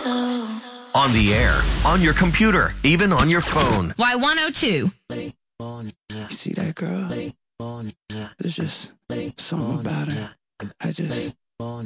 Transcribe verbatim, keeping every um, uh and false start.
On the air, on your computer, even on your phone. Y one oh two. You see that girl? There's just something about her. I just